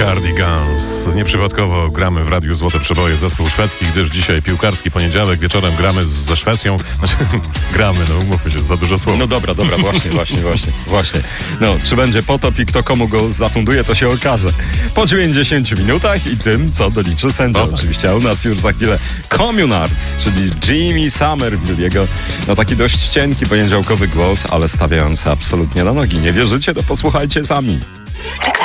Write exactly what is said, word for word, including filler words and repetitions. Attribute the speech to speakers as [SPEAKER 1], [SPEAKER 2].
[SPEAKER 1] Cardigans. Nieprzypadkowo gramy w Radiu Złote Przeboje, zespół szwedzki, gdyż dzisiaj piłkarski poniedziałek, wieczorem gramy z, ze Szwecją. Znaczy, gramy, no umówmy się, za dużo słów.
[SPEAKER 2] No dobra, dobra, właśnie, właśnie, właśnie, właśnie. No, czy będzie potop i kto komu go zafunduje, to się okaże. Po dziewięćdziesięciu minutach i tym, co doliczy sędzia.
[SPEAKER 1] No tak.
[SPEAKER 2] Oczywiście, a u nas już za chwilę Communards, czyli Jimmy Somerville, jego no taki dość cienki poniedziałkowy głos, ale stawiający absolutnie na nogi. Nie wierzycie, to posłuchajcie sami.
[SPEAKER 3] Reklama.